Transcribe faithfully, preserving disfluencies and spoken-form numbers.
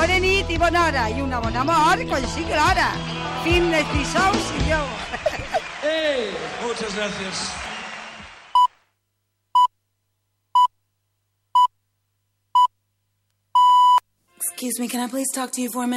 Bona nit i bona hora, i una bona mort quan sigui l'hora. Fitness dijous i jo. Hey, muchas gracias. Excuse me, can I please talk to you for a minute?